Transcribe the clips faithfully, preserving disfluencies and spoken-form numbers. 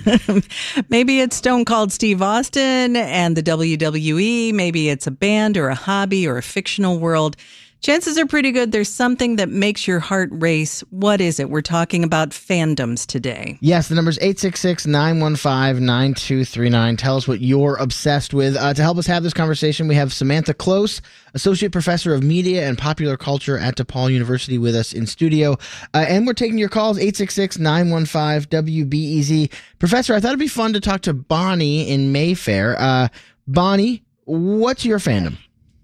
Maybe it's Stone Cold Steve Austin and the W W E. Maybe it's a band or a hobby or a fictional world. Chances are pretty good there's something that makes your heart race. What is it? We're talking about fandoms today. Yes, the number's eight six six, nine one five, nine two three nine. Tell us what you're obsessed with. Uh, to help us have this conversation, we have Samantha Close, Associate Professor of Media and Popular Culture at DePaul University, with us in studio. Uh, and we're taking your calls, eight six six, nine one five, W B E Z. Professor, I thought it'd be fun to talk to Bonnie in Mayfair. Uh, Bonnie, what's your fandom?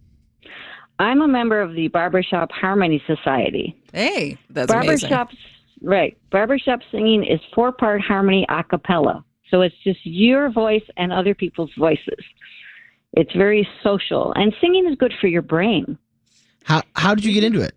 I'm a member of the Barbershop Harmony Society. Hey, that's Barbershop, amazing. Right. Barbershop singing is four-part harmony a cappella. So it's just your voice and other people's voices. It's very social. And singing is good for your brain. How how did you get into it?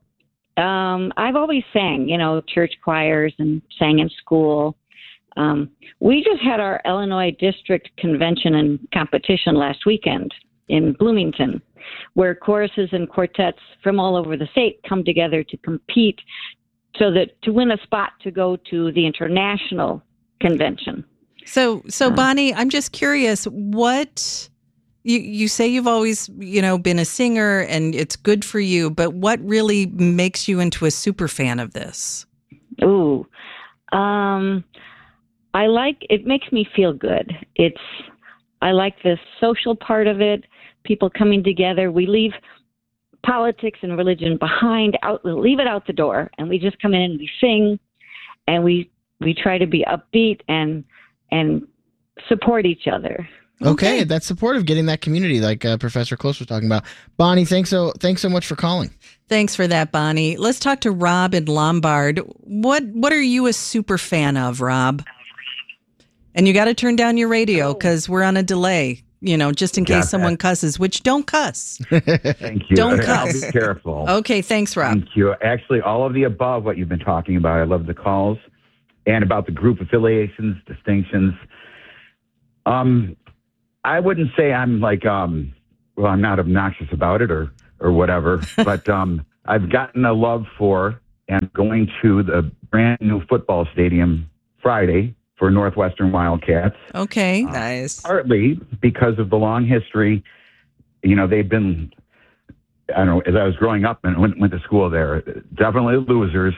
Um, I've always sang, you know, church choirs and sang in school. Um, we just had our Illinois District Convention and competition last weekend in Bloomington, where choruses and quartets from all over the state come together to compete so that to win a spot to go to the international convention. So, so Bonnie, I'm just curious, what you you say you've always, you know, been a singer and it's good for you, but what really makes you into a super fan of this? Ooh, um, I like, it makes me feel good. It's, I like the social part of it. People coming together. We leave politics and religion behind, out, leave it out the door, and we just come in and we sing, and we we try to be upbeat and and support each other. Okay, okay. That's supportive, getting that community like uh, Professor Close was talking about. Bonnie, thanks so thanks so much for calling. Thanks for that, Bonnie. Let's talk to Rob in Lombard. What what are you a super fan of, Rob? And you got to turn down your radio because we're on a delay. You know, just in case someone cusses, which don't cuss. Thank you. Don't I'll cuss. be careful. Okay, thanks, Rob. Thank you. Actually, all of the above, what you've been talking about, I love the calls and about the group affiliations, distinctions. Um, I wouldn't say I'm like, um, well, I'm not obnoxious about it or, or whatever, but um, I've gotten a love for and going to the brand new football stadium Friday for Northwestern Wildcats. Okay, uh, nice. Partly because of the long history. You know, they've been, I don't know, as I was growing up and went, went to school there, definitely losers.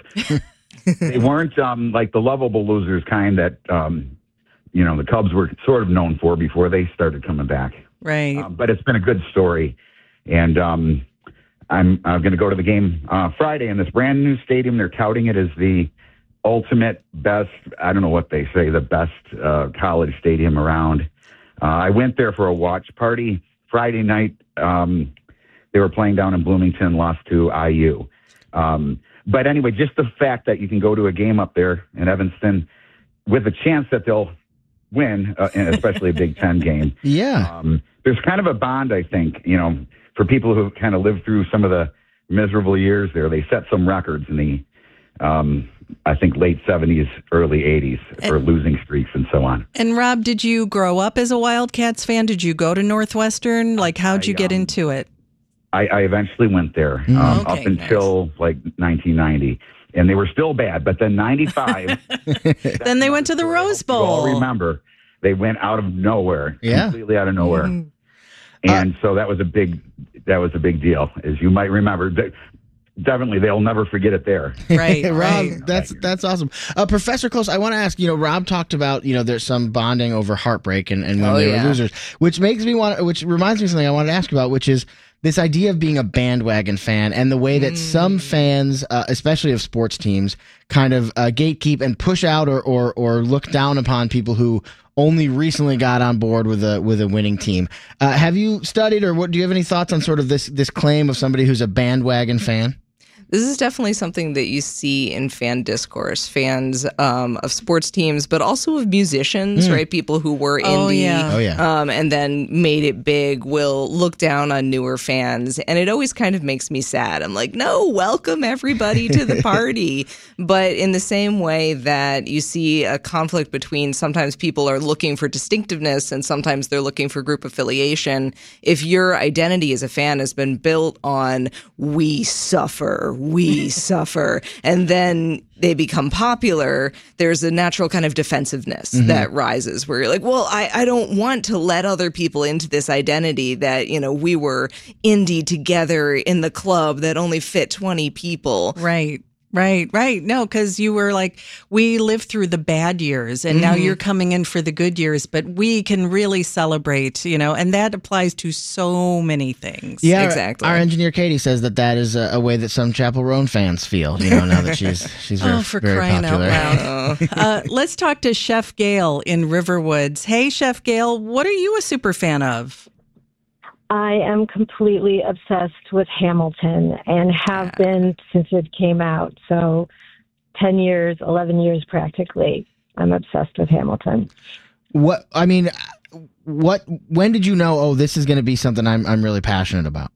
They weren't um, like the lovable losers kind that, um, you know, the Cubs were sort of known for before they started coming back. Right. Uh, but it's been a good story. And um, I'm, I'm going to go to the game uh, Friday in this brand new stadium. They're touting it as the ultimate best, I don't know what they say, the best uh, college stadium around. Uh, I went there for a watch party Friday night. Um, they were playing down in Bloomington, lost to I U. Um, but anyway, just the fact that you can go to a game up there in Evanston with a chance that they'll win, uh, and especially a Big Ten game. Yeah. Um, there's kind of a bond, I think, you know, for people who kind of lived through some of the miserable years there. They set some records in the um, I think late seventies, early eighties for and, losing streaks and so on. And Rob, did you grow up as a Wildcats fan? Did you go to Northwestern? Like, how'd you I, get um, into it? I, I eventually went there um, okay, up until nice. like nineteen ninety. And they were still bad. But then ninety-five. Then they went to the Rose Bowl. You all remember, they went out of nowhere. Yeah. Completely out of nowhere. Mm. And uh, so that was a big, that was a big deal, as you might remember. Definitely, they'll never forget it there. Right, Rob, right. that's that's awesome. Uh, Professor Close, I want to ask, you know, Rob talked about, you know, there's some bonding over heartbreak and, and when oh, they yeah. were losers, which makes me want, which reminds me of something I wanted to ask you about, which is this idea of being a bandwagon fan and the way that mm. some fans, uh, especially of sports teams, kind of uh, gatekeep and push out or, or or look down upon people who only recently got on board with a with a winning team. Uh, have you studied, or what? Do you have any thoughts on sort of this this claim of somebody who's a bandwagon fan? This is definitely something that you see in fan discourse, fans um, of sports teams, but also of musicians, mm. right? People who were oh, indie yeah. Oh, yeah. um, and then made it big will look down on newer fans. And it always kind of makes me sad. I'm like, no, welcome everybody to the party. But in the same way that you see a conflict between sometimes people are looking for distinctiveness and sometimes they're looking for group affiliation, if your identity as a fan has been built on we suffer, we suffer. And then they become popular. There's a natural kind of defensiveness mm-hmm. that rises where you're like, well, I, I don't want to let other people into this identity that, you know, we were indie together in the club that only fit twenty people. Right. Right, right. No, because you were like, we lived through the bad years and mm-hmm. now you're coming in for the good years, but we can really celebrate, you know, and that applies to so many things. Yeah, exactly. Our, our engineer Katie says that that is a, a way that some Chappell Roan fans feel, you know, now that she's she's very, oh, for very crying popular. out loud. uh, let's talk to Chef Gail in Riverwoods. Hey, Chef Gail, what are you a super fan of? I am completely obsessed with Hamilton and have been since it came out. So ten years, eleven years practically, I'm obsessed with Hamilton. What, I mean, what, when did you know, oh, this is going to be something I'm, I'm really passionate about?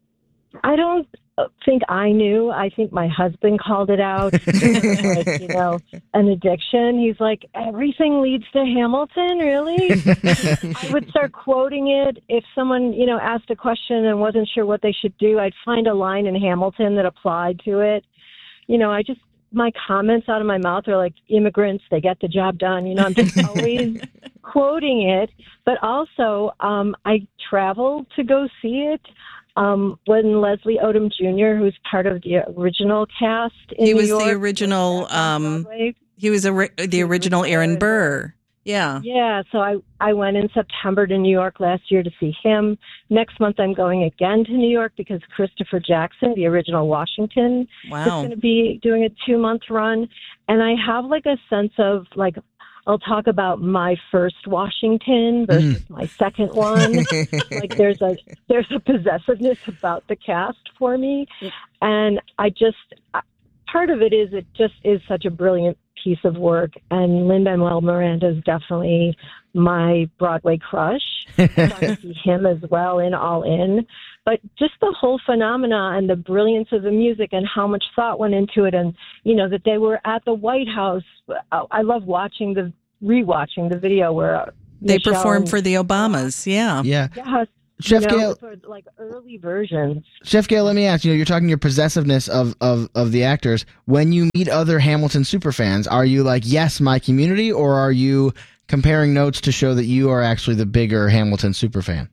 I don't think I knew. I think my husband called it out. It was like, you know, an addiction. He's like, everything leads to Hamilton, really? I would start quoting it. If someone, you know, asked a question and wasn't sure what they should do, I'd find a line in Hamilton that applied to it. You know, I just, my comments out of my mouth are like, immigrants, they get the job done. You know, I'm just always quoting it. But also, um, I travel to go see it. Um, when Leslie Odom Junior, who's part of the original cast in he New was York, the original. Um, he was a, the original Aaron Burr. Yeah, yeah. So I I went in September to New York last year to see him. Next month I'm going again to New York because Christopher Jackson, the original Washington, wow. is going to be doing a two month run, and I have like a sense of like. I'll talk about my first Washington versus mm. my second one. Like there's a there's a possessiveness about the cast for me, and I just part of it is it just is such a brilliant piece of work. And Lin-Manuel Miranda is definitely my Broadway crush. I see him as well in All In. But just the whole phenomena and the brilliance of the music and how much thought went into it, and you know that they were at the White House. I love watching the rewatching the video where they Michelle performed and, for the Obamas. Yeah, yeah. Yes, Chef you know, Gail, sort of like early versions. Chef Gail, let me ask you. You're talking your possessiveness of, of of the actors. When you meet other Hamilton superfans, are you like, yes, my community, or are you comparing notes to show that you are actually the bigger Hamilton superfan?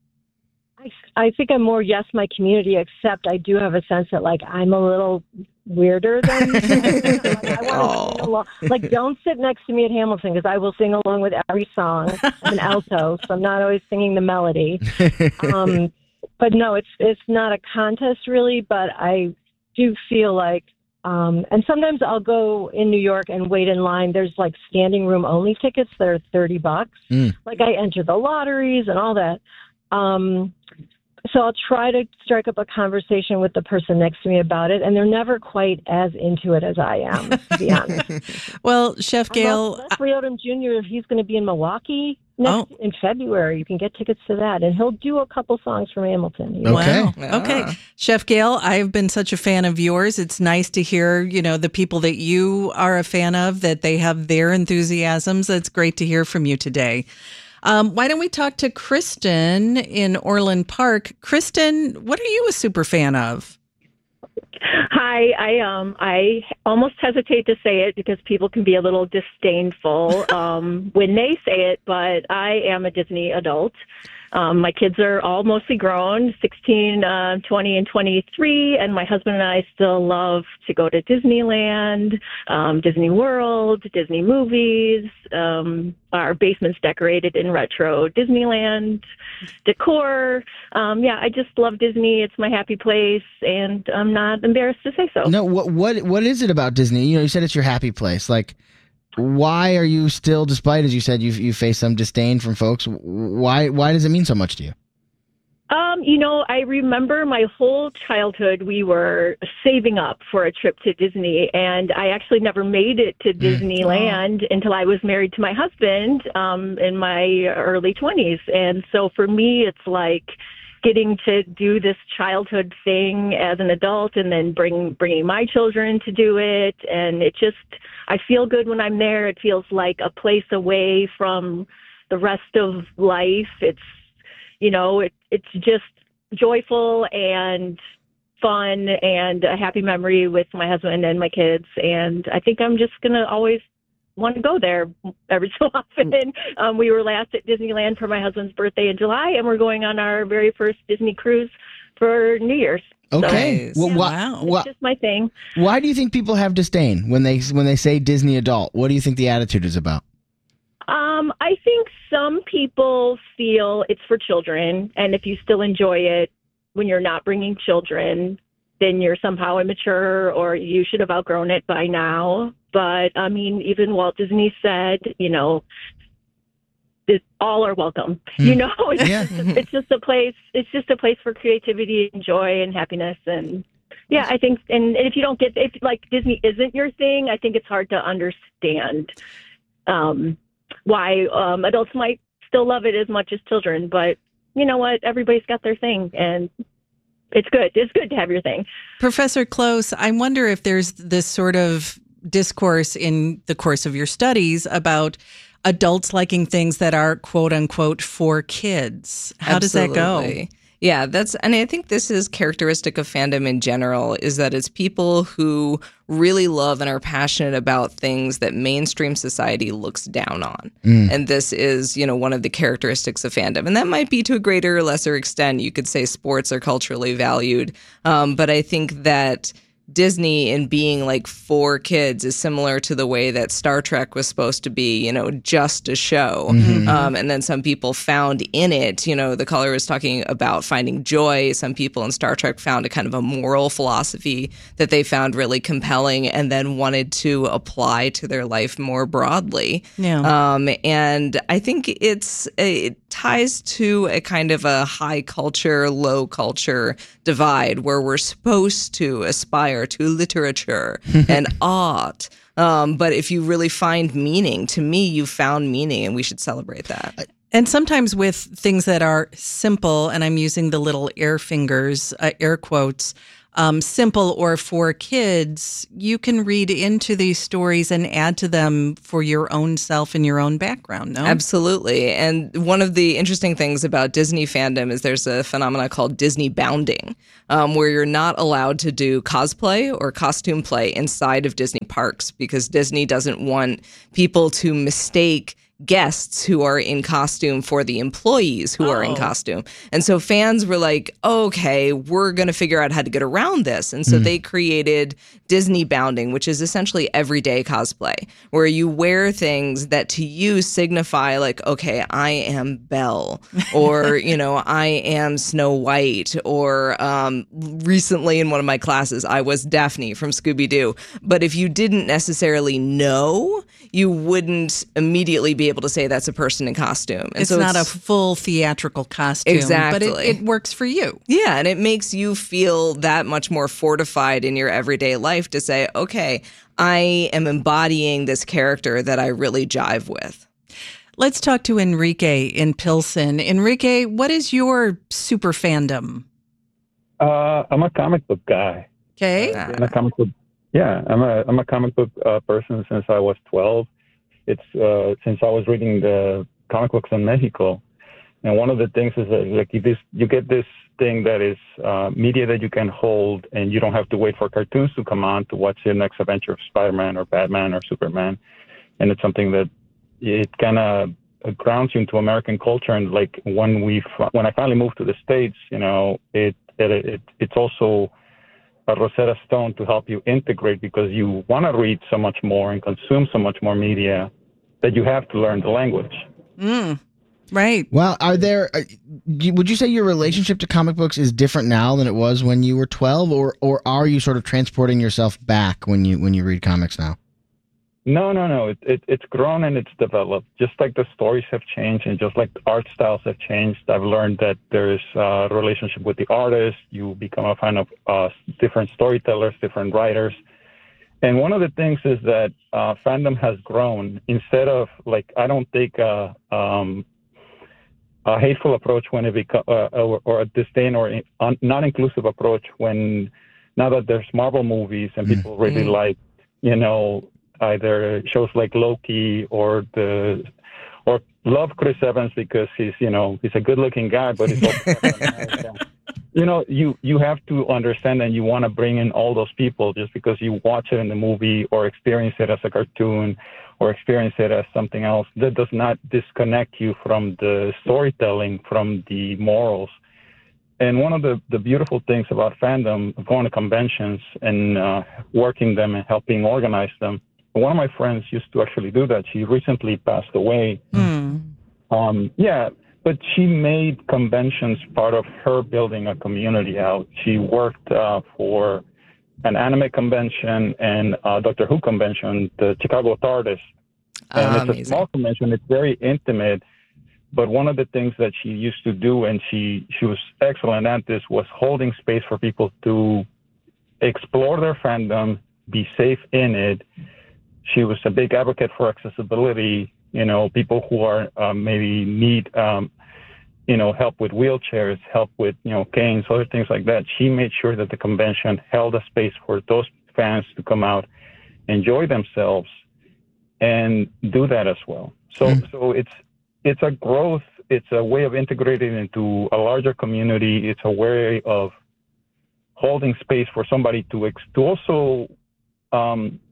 I think I'm more yes, my community, except I do have a sense that like I'm a little weirder than like, I want to sing along. Like don't sit next to me at Hamilton because I will sing along with every song. I'm an alto, so I'm not always singing the melody. Um, but no, it's it's not a contest really, but I do feel like um, and sometimes I'll go in New York and wait in line. There's like standing room only tickets that are thirty bucks. Mm. Like I enter the lotteries and all that. Um, So I'll try to strike up a conversation with the person next to me about it, and they're never quite as into it as I am, to be honest. Well, Chef Gail... Leslie Odom Junior, he's going to be in Milwaukee next, oh. in February. You can get tickets to that, and he'll do a couple songs from Hamilton. Okay. Wow. Yeah. Okay. Chef Gail, I've been such a fan of yours. It's nice to hear, you know, the people that you are a fan of, that they have their enthusiasms. It's great to hear from you today. Um, why don't we talk to Kristen in Orland Park? Kristen, what are you a super fan of? Hi, I um I almost hesitate to say it because people can be a little disdainful um, when they say it, but I am a Disney adult. Um, my kids are all mostly grown, sixteen, uh, twenty, and twenty-three, and my husband and I still love to go to Disneyland, um, Disney World, Disney movies. Um, our basement's decorated in retro Disneyland decor. Um, yeah, I just love Disney. It's my happy place, and I'm not embarrassed to say so. No, what what what is it about Disney? You know, you said it's your happy place. Like, why are you still, despite, as you said, you you face some disdain from folks, why why does it mean so much to you? Um, you know, I remember my whole childhood we were saving up for a trip to Disney, and I actually never made it to Disneyland mm. until I was married to my husband um, in my early twenties. And so for me, it's like getting to do this childhood thing as an adult and then bring bringing my children to do it. And it just, I feel good when I'm there. It feels like a place away from the rest of life. It's, you know, it, it's just joyful and fun and a happy memory with my husband and my kids. And I think I'm just going to always want to go there every so often. Um, we were last at Disneyland for my husband's birthday in July, and we're going on our very first Disney cruise for New Year's. Okay. So, well, yeah. wh- Wow. wh- It's just my thing. why do you think people have disdain when they when they say Disney adult? What do you think the attitude is about? Um, I think some people feel it's for children, and if you still enjoy it when you're not bringing children, then you're somehow immature or you should have outgrown it by now. But, I mean, even Walt Disney said, you know, this, all are welcome. Hmm. You know, it's, Yeah. just, it's just a place. It's just a place for creativity and joy and happiness. And yeah, I think, and, and if you don't get, if like Disney isn't your thing, I think it's hard to understand um, why um, adults might still love it as much as children. But you know what? Everybody's got their thing, and it's good. It's good to have your thing. Professor Close, I wonder if there's this sort of discourse in the course of your studies about adults liking things that are quote unquote for kids. How Absolutely. does that go? Yeah, that's, and I think this is characteristic of fandom in general, is that it's people who really love and are passionate about things that mainstream society looks down on. Mm. And this is, you know, one of the characteristics of fandom. And that might be to a greater or lesser extent. You could say sports are culturally valued. Um, but I think that Disney in being like for kids is similar to the way that Star Trek was supposed to be, you know, just a show. Mm-hmm. Um, and then some people found in it, you know, the caller was talking about finding joy. Some people in Star Trek found a kind of a moral philosophy that they found really compelling and then wanted to apply to their life more broadly. Yeah. Um, and I think it's, it ties to a kind of a high culture, low culture divide where we're supposed to aspire to literature and art. Um, but if you really find meaning, to me, you found meaning, and we should celebrate that. And sometimes with things that are simple, and I'm using the little air fingers, uh, air quotes, um, simple or for kids, you can read into these stories and add to them for your own self and your own background, no? Absolutely. And one of the interesting things about Disney fandom is there's a phenomenon called Disney bounding, um, where you're not allowed to do cosplay or costume play inside of Disney parks because Disney doesn't want people to mistake guests who are in costume for the employees who oh. are in costume. And so fans were like, okay, we're going to figure out how to get around this. And so mm. they created Disney bounding, which is essentially everyday cosplay, where you wear things that to you signify like, okay, I am Belle, or, you know, I am Snow White, or um, recently in one of my classes, I was Daphne from Scooby-Doo. But if you didn't necessarily know, you wouldn't immediately be able to say that's a person in costume. And it's so not it's, a full theatrical costume, exactly. but it, it works for you. Yeah, and it makes you feel that much more fortified in your everyday life to say, okay, I am embodying this character that I really jive with. Let's talk to Enrique in Pilsen. Enrique, what is your super fandom? Uh, I'm a comic book guy. Okay. Uh, I'm a comic book Yeah, I'm a I'm a comic book uh, person since I was twelve. It's uh, since I was reading the comic books in Mexico, and one of the things is that like you this you get this thing that is uh, media that you can hold, and you don't have to wait for cartoons to come on to watch the next adventure of Spider-Man or Batman or Superman, and it's something that it kind of grounds you into American culture. And like when we when I finally moved to the States, you know, it it, it it's also a Rosetta Stone to help you integrate, because you want to read so much more and consume so much more media that you have to learn the language. Mm, right. Well, are there? Uh, would you say your relationship to comic books is different now than it was when you were twelve, or or are you sort of transporting yourself back when you when you read comics now? No, no, no. It, it, it's grown and it's developed. Just like the stories have changed and just like the art styles have changed, I've learned that there is a relationship with the artist. You become a fan of uh, different storytellers, different writers. And one of the things is that uh, fandom has grown. Instead of like, I don't take a, um, a hateful approach when it becomes, uh, or, or a disdain or un- non-inclusive approach when now that there's Marvel movies and people mm-hmm. really like, you know, either shows like Loki or the or love Chris Evans because he's you know he's a good looking guy, but he's also you know, you, you have to understand and you want to bring in all those people just because you watch it in the movie or experience it as a cartoon or experience it as something else. That does not disconnect you from the storytelling, from the morals. And one of the, the beautiful things about fandom, going to conventions and uh, working them and helping organize them, one of my friends used to actually do that. She recently passed away. Mm. Um, yeah, but she made conventions part of her building a community out. She worked uh, for an anime convention and a Doctor Who convention, the Chicago TARDIS. And Uh, it's amazing. a small convention. It's very intimate. But one of the things that she used to do, and she, she was excellent at this, was holding space for people to explore their fandom, be safe in it. She was a big advocate for accessibility. You know, people who are uh, maybe need, um, you know, help with wheelchairs, help with, you know, canes, other things like that. She made sure that the convention held a space for those fans to come out, enjoy themselves, and do that as well. So, mm. so it's it's a growth. It's a way of integrating into a larger community. It's a way of holding space for somebody to ex- to also. Um,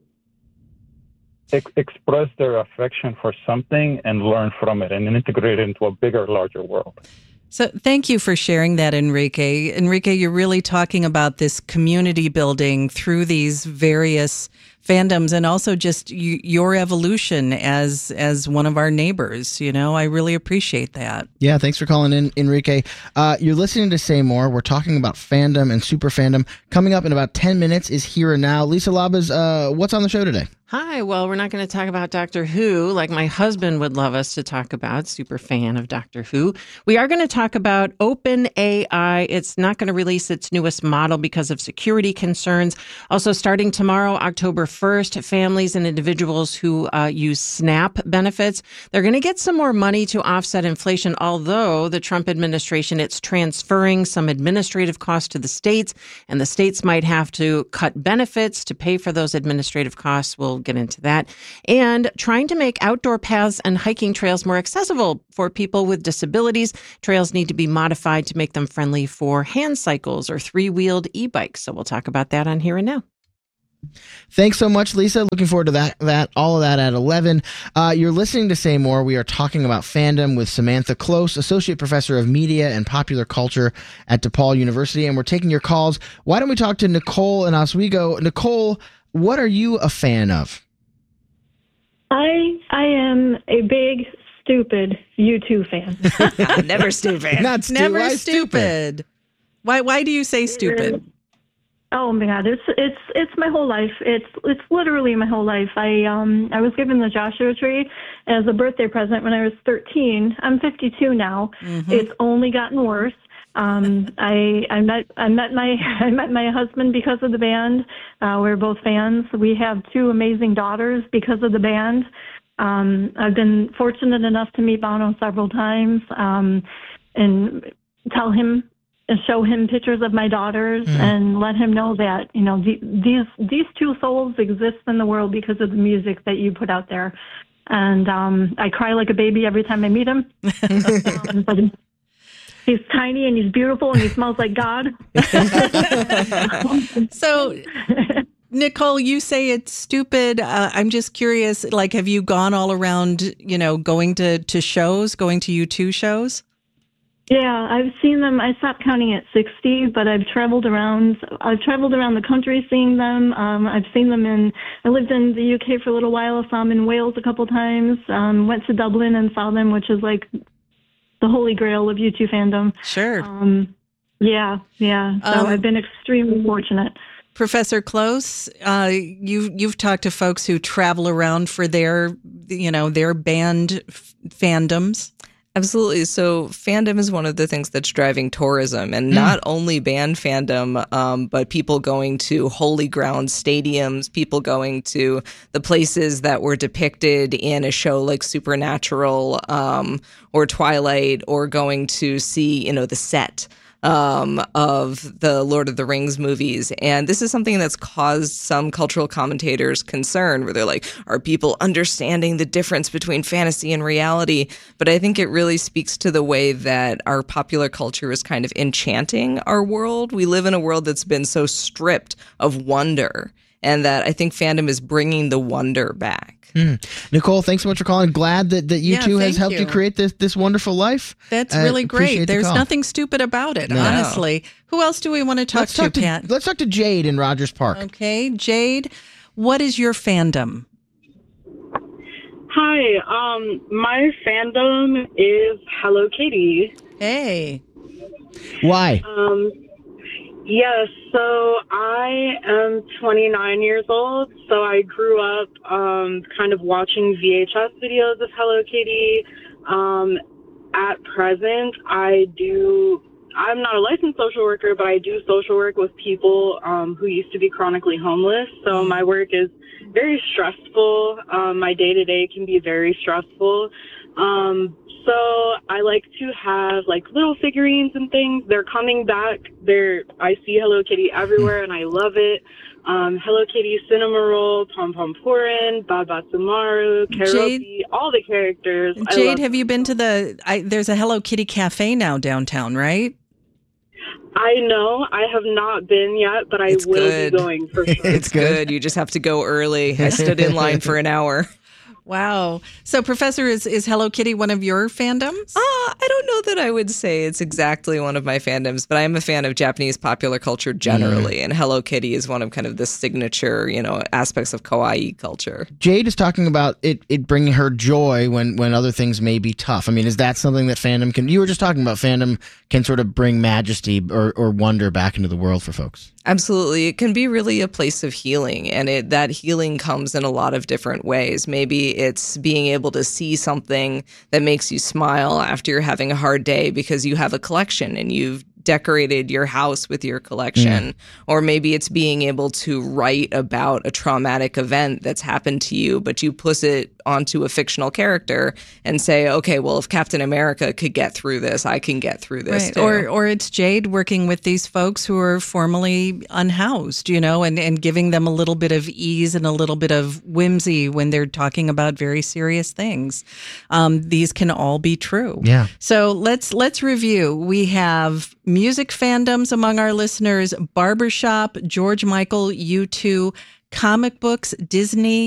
Ex- express their affection for something and learn from it and integrate it into a bigger, larger world. So thank you for sharing that, Enrique. Enrique, you're really talking about this community building through these various fandoms and also just you, your evolution as as one of our neighbors. You know, I really appreciate that. Yeah, thanks for calling in, Enrique. Uh, you're listening to Say More. We're talking about fandom and super fandom. Coming up in about ten minutes is Here and Now. Lisa Labas, uh, what's on the show today? Hi. Well, we're not going to talk about Doctor Who like my husband would love us to talk about. Super fan of Doctor Who. We are going to talk about OpenAI. It's not going to release its newest model because of security concerns. Also, starting tomorrow, October first, families and individuals who uh, use SNAP benefits, they're going to get some more money to offset inflation, although the Trump administration, it's transferring some administrative costs to the states, and the states might have to cut benefits to pay for those administrative costs. We'll get into that. And trying to make outdoor paths and hiking trails more accessible for people with disabilities. Trails need to be modified to make them friendly for hand cycles or three-wheeled e-bikes. So we'll talk about that on Here and Now. Thanks so much, Lisa. Looking forward to that, that all of that at eleven. Uh, you're listening to Say More. We are talking about fandom with Samantha Close, Associate Professor of Media and Popular Culture at DePaul University, and we're taking your calls. Why don't we talk to Nicole in Oswego? Nicole, what are you a fan of? I I am a big, stupid U two fan. Never stupid. Not stu- Never why stupid. Why why do you say stupid? Oh my God, it's it's it's my whole life. It's it's literally my whole life. I um I was given the Joshua Tree as a birthday present when I was thirteen. I'm fifty-two now. Mm-hmm. It's only gotten worse. Um, I I met I met my I met my husband because of the band. Uh, we're both fans. We have two amazing daughters because of the band. Um, I've been fortunate enough to meet Bono several times um, and tell him and show him pictures of my daughters mm. and let him know that, you know, the, these these two souls exist in the world because of the music that you put out there. And um, I cry like a baby every time I meet him. um, but he's tiny and he's beautiful and he smells like God. So, Nicole, you say it's stupid. Uh, I'm just curious, like, have you gone all around, you know, going to, to shows, going to U two shows? Yeah, I've seen them. I stopped counting at sixty, but I've traveled around. I've traveled around the country seeing them. Um, I've seen them in. I lived in the U K for a little while. I saw them in Wales a couple times. Um, went to Dublin and saw them, which is like the holy grail of U two fandom. Sure. Um, yeah, yeah. So um, I've been extremely fortunate. Professor Close, uh, you you've talked to folks who travel around for their, you know, their band f- fandoms. Absolutely. So fandom is one of the things that's driving tourism, and not mm. only band fandom, um, but people going to holy ground stadiums, people going to the places that were depicted in a show like Supernatural um, or Twilight, or going to see, you know, the set um, of the Lord of the Rings movies. And this is something that's caused some cultural commentators concern, where they're like, are people understanding the difference between fantasy and reality? But I think it really speaks to the way that our popular culture is kind of enchanting our world. We live in a world that's been so stripped of wonder, and that I think fandom is bringing the wonder back. Mm. Nicole, thanks so much for calling. Glad that, that you Yeah, two has thank helped you. you. create this this wonderful life. That's Uh, really appreciate great. the There's call. nothing stupid about it, No. honestly. Who else do we want to talk Let's to, talk to Pat? let's talk to Jade in Rogers Park. Okay, Jade, what is your fandom? Hi, um, my fandom is Hello Kitty. Hey. Why? Um, yes, so I am twenty-nine years old, so I grew up um, kind of watching V H S videos of Hello Kitty. Um, at present, I do, I'm not a licensed social worker, but I do social work with people um, who used to be chronically homeless, so my work is very stressful. Um, my day-to-day can be very stressful. Um, so I like to have like little figurines and things. They're coming back. They're, I see Hello Kitty everywhere and I love it. Um, Hello Kitty, Cinnamoroll, Pom Pom Purin, Baba Sumaru, Keropi, all the characters. I Jade, love have you been to the, I, there's a Hello Kitty cafe now downtown, right? I know. I have not been yet, but I It's will good. be going for sure. It's good. You just have to go early. I stood in line for an hour. Wow. So, Professor, is, is Hello Kitty one of your fandoms? Uh, I don't know that I would say it's exactly one of my fandoms, but I am a fan of Japanese popular culture generally, mm. and Hello Kitty is one of kind of the signature, you know, aspects of kawaii culture. Jade is talking about it, it bringing her joy when, when other things may be tough. I mean, is that something that fandom can... You were just talking about fandom can sort of bring majesty or, or wonder back into the world for folks. Absolutely. It can be really a place of healing, and it, that healing comes in a lot of different ways. Maybe it's being able to see something that makes you smile after you're having a hard day because you have a collection and you've decorated your house with your collection. Mm. Or maybe it's being able to write about a traumatic event that's happened to you, but you put it onto a fictional character and say, okay, well, if Captain America could get through this, I can get through this right. too. Or or it's Jade working with these folks who are formerly unhoused, you know, and, and giving them a little bit of ease and a little bit of whimsy when they're talking about very serious things. Um, these can all be true. Yeah. So let's let's review. We have music fandoms among our listeners, barbershop, George Michael, U two, comic books, Disney,